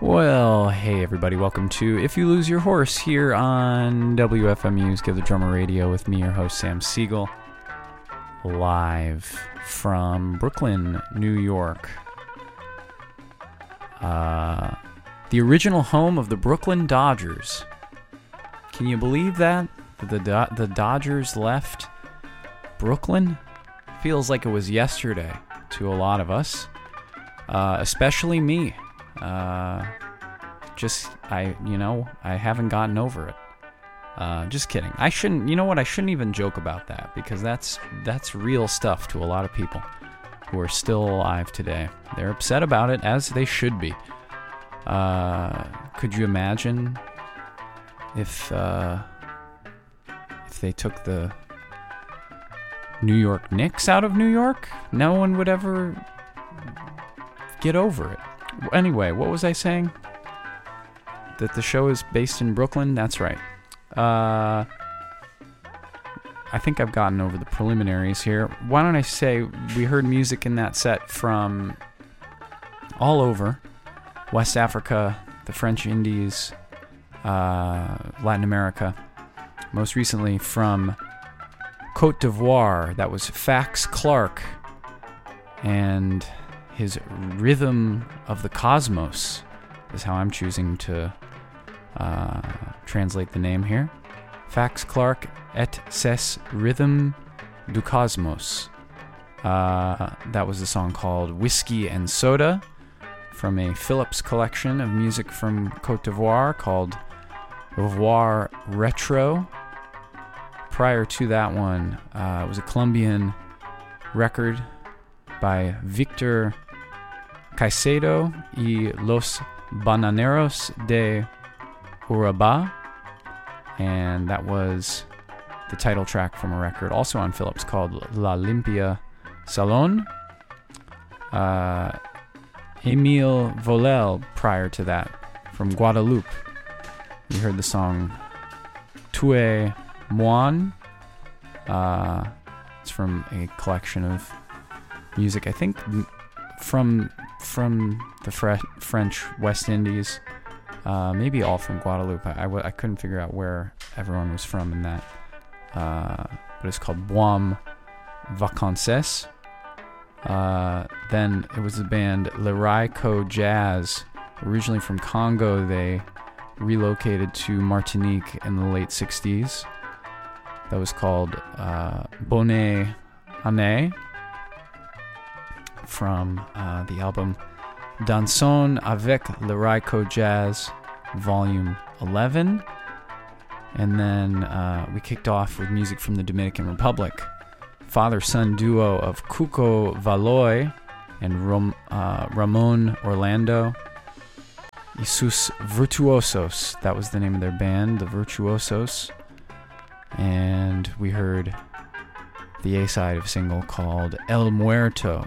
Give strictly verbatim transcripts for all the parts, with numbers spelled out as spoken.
Well, hey everybody, welcome to If You Lose Your Horse here on W F M U's Give the Drummer Radio with me, your host, Sam Siegel, live from Brooklyn, New York. Uh, the original home of the Brooklyn Dodgers. Can you believe that? That the, Do- the Dodgers left Brooklyn? Feels like it was yesterday to a lot of us, uh, especially me. Uh, just, I, you know, I haven't gotten over it. Uh, just kidding. I shouldn't, you know what, I shouldn't even joke about that, because that's, that's real stuff to a lot of people who are still alive today. They're upset about it, as they should be. Uh, could you imagine if, uh, if they took the New York Knicks out of New York? No one would ever get over it. Anyway, what was I saying? That the show is based in Brooklyn? That's right. Uh, I think I've gotten over the preliminaries here. Why don't I say we heard music in that set from all over. West Africa, the French Indies, uh, Latin America. Most recently from Côte d'Ivoire. That was Fax Clark. And his Rhythm of the Cosmos is how I'm choosing to uh, translate the name here. Fax Clark et ses Rhythm du Cosmos. Uh, that was a song called Whiskey and Soda from a Philips collection of music from Côte d'Ivoire called Voir Retro. Prior to that one, uh, it was a Colombian record by Victor Caicedo y Los Bananeros de Urabá, and that was the title track from a record also on Philips called La Limpia Salón. Uh, Emile Volel prior to that from Guadeloupe. You heard the song Tu es Moine. Uh, it's from a collection of music, I think, from from the Fre- French West Indies, uh, maybe all from Guadeloupe. I, I, w- I couldn't figure out where everyone was from in that, uh, but it's called Boum Vacances. Uh, then it was the band Le Raiko Jazz, originally from Congo. They relocated to Martinique in the late sixties. That was called uh, Bonne Année, from uh, the album Dansons avec le Raiko Jazz, Volume eleven. And then uh, we kicked off with music from the Dominican Republic. Father-son duo of Cuco Valoy and Rom- uh, Ramon Orlando. Y sus Virtuosos, that was the name of their band, the Virtuosos. And we heard the A-side of a single called El Muerto,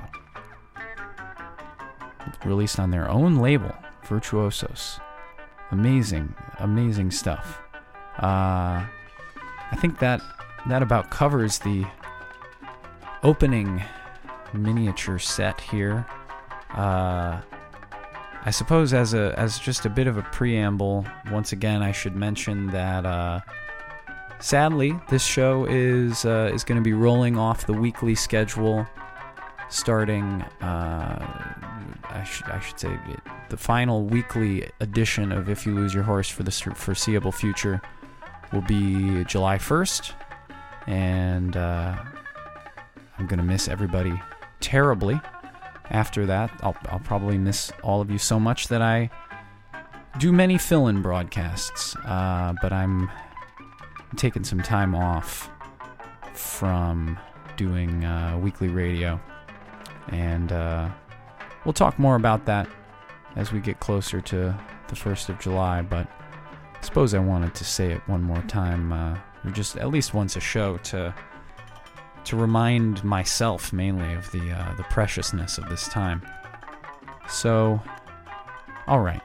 released on their own label, Virtuosos. Amazing, amazing stuff. Uh, I think that that about covers the opening miniature set here. Uh, I suppose as a as just a bit of a preamble, once again, I should mention that uh, sadly, this show is uh, is going to be rolling off the weekly schedule, starting. Uh, I should I should say it, the final weekly edition of If You Lose Your Horse for the foreseeable future will be July first, and uh, I'm gonna miss everybody terribly. After that, I'll I'll probably miss all of you so much that I do many fill-in broadcasts, uh, but I'm taking some time off from doing uh, weekly radio, and uh, we'll talk more about that as we get closer to the first of July, but I suppose I wanted to say it one more time, uh, or just at least once a show, to to remind myself mainly of the uh, the preciousness of this time. So, all right.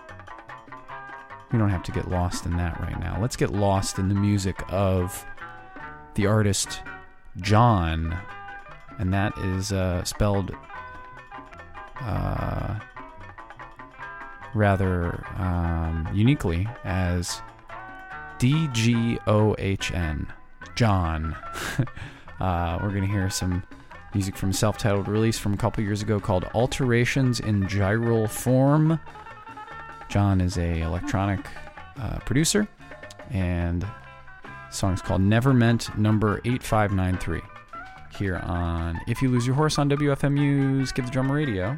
We don't have to get lost in that right now. Let's get lost in the music of the artist John, and that is uh, spelled uh, rather um, uniquely as D G O H N, John. uh, we're going to hear some music from a self-titled release from a couple years ago called Alterations in Gyral Form. John is a electronic uh, producer, and the song's called Never Meant, number eight five nine three. Here on If You Lose Your Horse on W F M U's Give the Drummer Radio.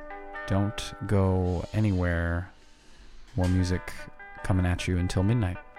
Don't go anywhere. More music coming at you until midnight.